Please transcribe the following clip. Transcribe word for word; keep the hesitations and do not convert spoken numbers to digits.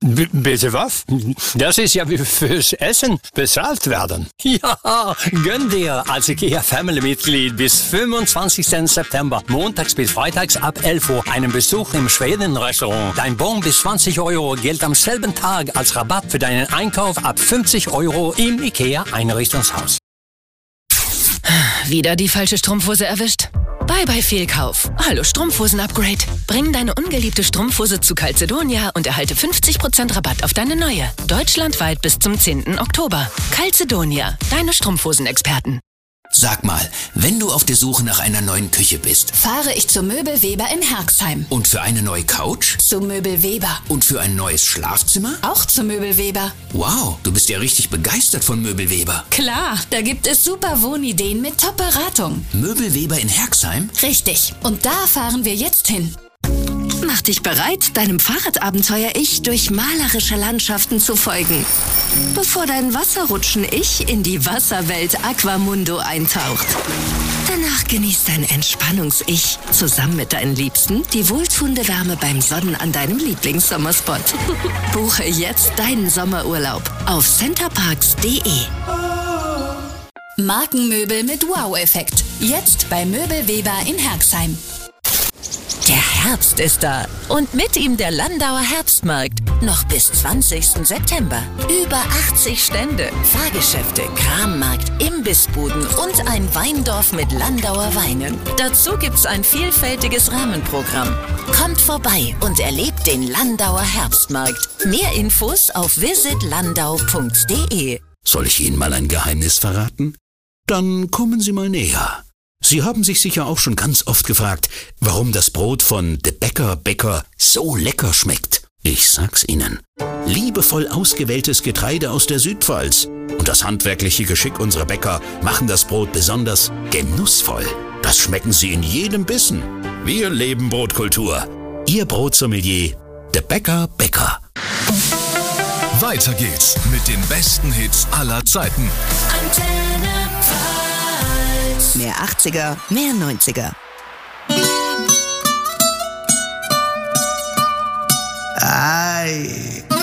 B- bitte was? Das ist ja wie fürs Essen bezahlt werden. Ja, gönn dir als IKEA Family-Mitglied bis fünfundzwanzigsten September, montags bis freitags ab elf Uhr, einen Besuch im Schweden-Restaurant. Dein Bon bis zwanzig Euro gilt am selben Tag als Rabatt für deinen Einkauf ab fünfzig Euro im IKEA-Einrichtungshaus. Wieder die falsche Strumpfhose erwischt? Bye bye Fehlkauf. Hallo Strumpfhosen-Upgrade. Bring deine ungeliebte Strumpfhose zu Calzedonia und erhalte fünfzig Prozent Rabatt auf deine neue. Deutschlandweit bis zum zehnten Oktober. Calzedonia, deine Strumpfhosen-Experten. Sag mal, wenn du auf der Suche nach einer neuen Küche bist, fahre ich zu Möbel Weber in Herxheim. Und für eine neue Couch? Zu Möbel Weber. Und für ein neues Schlafzimmer? Auch zu Möbel Weber. Wow, du bist ja richtig begeistert von Möbel Weber. Klar, da gibt es super Wohnideen mit Top-Beratung. Möbel Weber in Herxheim? Richtig, und da fahren wir jetzt hin. Mach dich bereit, deinem Fahrradabenteuer-Ich durch malerische Landschaften zu folgen. Bevor dein Wasserrutschen-Ich in die Wasserwelt Aquamundo eintaucht. Danach genießt dein Entspannungs-Ich zusammen mit deinen Liebsten die wohltuende Wärme beim Sonnen an deinem Lieblingssommerspot. Buche jetzt deinen Sommerurlaub auf centerparks punkt de. Markenmöbel mit Wow-Effekt. Jetzt bei Möbel Weber in Herxheim. Der Herbst ist da und mit ihm der Landauer Herbstmarkt. Noch bis zwanzigsten September. Über achtzig Stände, Fahrgeschäfte, Krammarkt, Imbissbuden und ein Weindorf mit Landauer Weinen. Dazu gibt's ein vielfältiges Rahmenprogramm. Kommt vorbei und erlebt den Landauer Herbstmarkt. Mehr Infos auf visit landau punkt de. Soll ich Ihnen mal ein Geheimnis verraten? Dann kommen Sie mal näher. Sie haben sich sicher auch schon ganz oft gefragt, warum das Brot von De Bäcker Bäcker so lecker schmeckt. Ich sag's Ihnen. Liebevoll ausgewähltes Getreide aus der Südpfalz und das handwerkliche Geschick unserer Bäcker machen das Brot besonders genussvoll. Das schmecken Sie in jedem Bissen. Wir leben Brotkultur. Ihr Brotsommelier, De Bäcker Bäcker. Weiter geht's mit den besten Hits aller Zeiten. Antenne Pfalz. Mehr achtziger, mehr neunziger. Ay.